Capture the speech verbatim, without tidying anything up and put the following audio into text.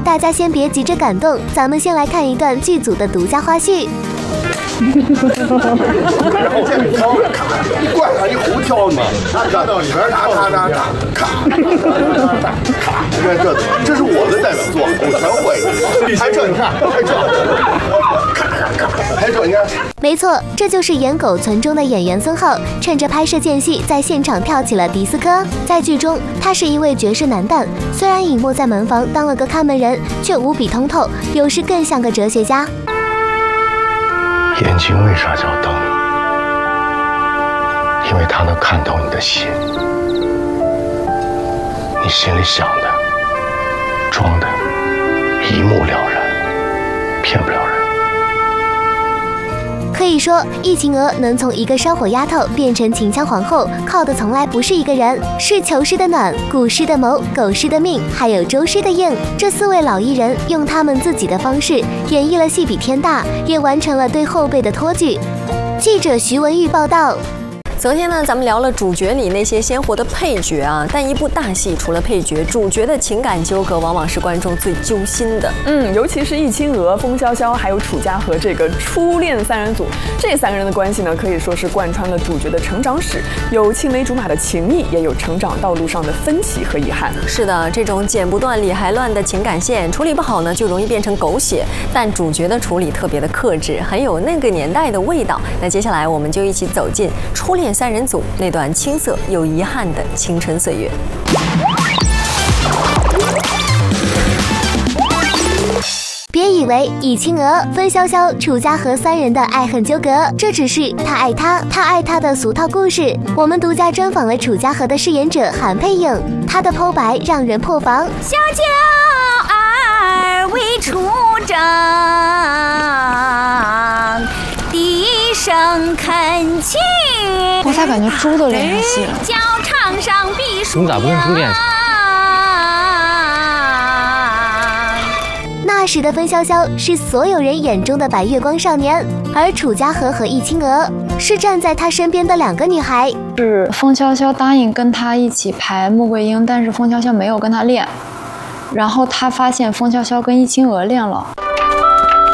大家先别急着感动，咱们先来看一段剧组的独家花絮。 然后跳卡，你管他你胡跳嘛，跳到里边咔咔咔咔咔咔咔，你看这这是我的代表作，我全会。还这你看，还这，咔咔咔，还这你看。 没错，这就是演狗存中的演员孙浩，趁着拍摄间隙，在现场跳起了迪斯科。在剧中，他是一位绝世男旦，虽然隐没在门房当了个看门人，却无比通透，有时更像个哲学家。 眼睛为啥叫灯？因为它能看透你的心，你心里想的、装的，一目了然，骗不了人。 可以说，易晴娥能从一个烧火丫头变成秦腔皇后，靠的从来不是一个人，是裘师的暖、古师的谋、狗师的命，还有周师的硬。这四位老艺人用他们自己的方式演绎了戏比天大，也完成了对后辈的托举。记者徐文玉报道。 昨天呢，咱们聊了主角里那些鲜活的配角啊，但一部大戏除了配角，主角的情感纠葛往往是观众最揪心的。 嗯，尤其是易清娥、风萧萧还有楚家和这个初恋三人组，这三个人的关系呢，可以说是贯穿了主角的成长史，有青梅竹马的情谊，也有成长道路上的分歧和遗憾。 是的，这种剪不断理还乱的情感线，处理不好呢，就容易变成狗血。但主角的处理特别的克制，很有那个年代的味道。那接下来我们就一起走进初恋三人组那段青涩又遗憾的青春岁月。 别以为易清娥、风萧萧、楚家和三人的爱恨纠葛，这只是他爱他，他爱他的俗套故事。我们独家专访了楚家和的饰演者韩佩颖，他的剖白让人破防。 小娇儿为出征，低声恳请。 我咋感觉猪都连上戏了？ 教场上避暑。 你咋不跟猪练？ 那时的风萧萧是所有人眼中的白月光少年，而楚家和和易清娥是站在他身边的两个女孩。 是风萧萧答应跟他一起排穆桂英，但是风萧萧没有跟他练，然后他发现风萧萧跟易清娥练了，